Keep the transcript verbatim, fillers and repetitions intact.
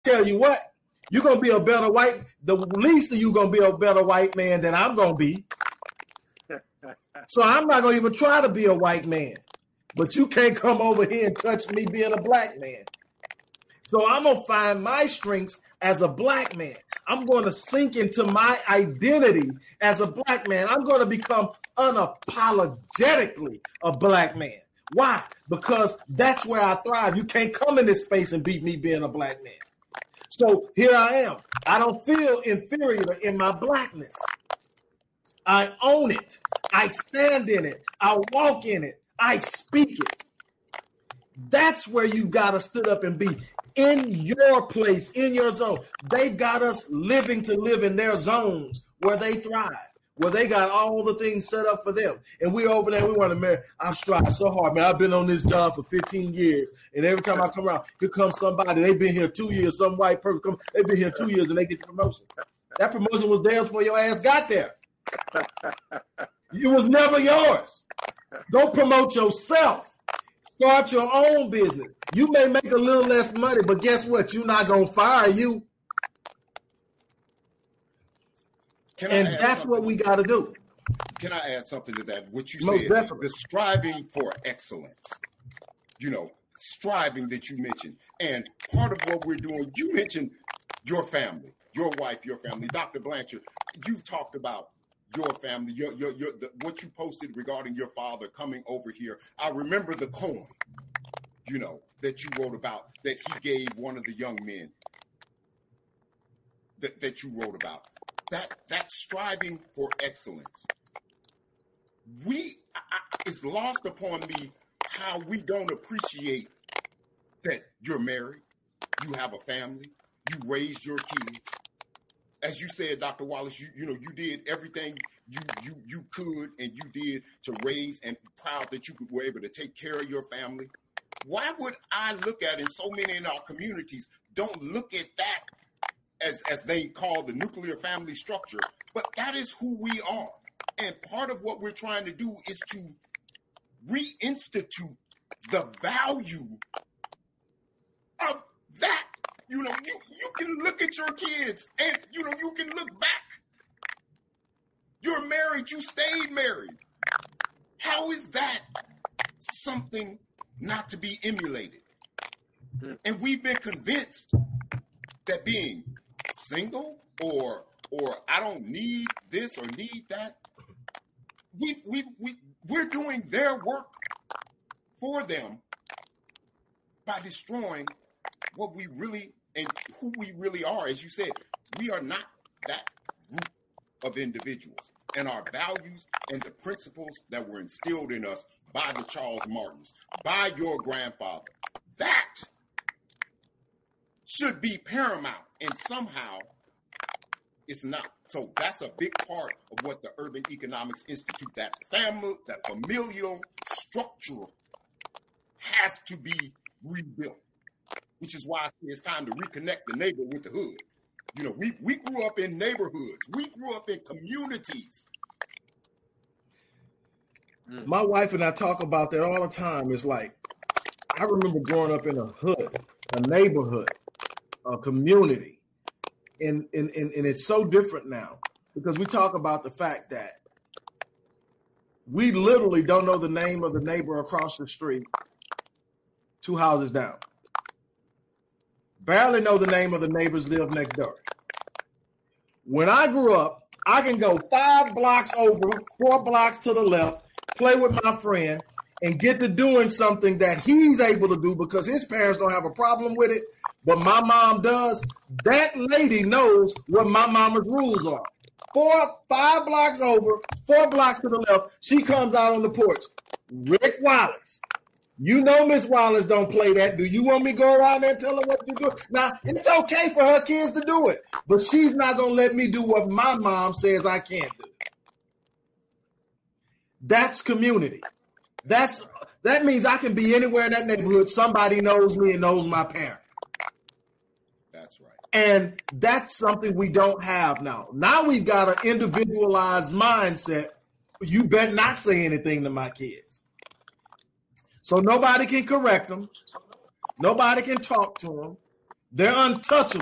tell you what, you're going to be a better white, the least of you going to be a better white man than I'm going to be. So I'm not going to even try to be a white man. But you can't come over here and touch me being a black man. So I'm going to find my strengths as a black man. I'm going to sink into my identity as a black man. I'm going to become unapologetically a black man. Why? Because that's where I thrive. You can't come in this space and beat me being a black man. So here I am. I don't feel inferior in my blackness. I own it. I stand in it. I walk in it. I speak it. That's where you got to sit up and be in your place, in your zone. They got us living to live in their zones where they thrive, where they got all the things set up for them. And we over there, we want to marry. I've strived so hard, man. I've been on this job for fifteen years. And every time I come around, here comes somebody. They've been here two years. Some white person come. They've been here two years and they get the promotion. That promotion was theirs before your ass got there. It was never yours. Go promote yourself. Start your own business. You may make a little less money, but guess what? You're not going to fire you. Can and that's what we got to do. Can I add something to that? What you Most said, definitely. the striving for excellence, you know, striving that you mentioned. And part of what we're doing, you mentioned your family, your wife, your family. Doctor Blanchard, you've talked about your family, your, your, your, the, what you posted regarding your father coming over here. I remember the coin, you know, that you wrote about, that he gave one of the young men that, that you wrote about. That that striving for excellence, we I, it's lost upon me how we don't appreciate that you're married, you have a family, you raised your kids. As you said, Doctor Wallace, you you know you did everything you you you could and you did to raise, and proud that you were able to take care of your family. Why would I look at, and so many in our communities don't look at that as as they call the nuclear family structure, but that is who we are. And part of what we're trying to do is to reinstitute the value of that. You know, you, you can look at your kids and, you know, you can look back. You're married, you stayed married. How is that something not to be emulated? And we've been convinced that being single or or I don't need this or need that, we we we we're doing their work for them by destroying what we really and who we really are. As you said, we are not that group of individuals, and our values and the principles that were instilled in us by the Charles Martins, by your grandfather, that should be paramount, and somehow it's not. So that's a big part of what the Urban Economics Institute, that family, that familial structure has to be rebuilt, which is why I say it's time to reconnect the neighbor with the hood. You know, we, we grew up in neighborhoods. We grew up in communities. My wife and I talk about that all the time. It's like, I remember growing up in a hood, a neighborhood, a community. And, and, and, and it's so different now because we talk about the fact that we literally don't know the name of the neighbor across the street, two houses down. Barely know the name of the neighbors live next door. When I grew up, I can go five blocks over, four blocks to the left, play with my friend, and get to doing something that he's able to do because his parents don't have a problem with it, but my mom does. That lady knows what my mama's rules are. Four, five blocks over, four blocks to the left, she comes out on the porch. Rick Wallace. You know Miss Wallace don't play that. Do you want me to go around there and tell her what to do? Now, it's okay for her kids to do it, but she's not going to let me do what my mom says I can't do. That's community. That's That means I can be anywhere in that neighborhood. Somebody knows me and knows my parent. That's right. And that's something we don't have now. Now we've got an individualized mindset. You better not say anything to my kids. So nobody can correct them. Nobody can talk to them. They're untouchable.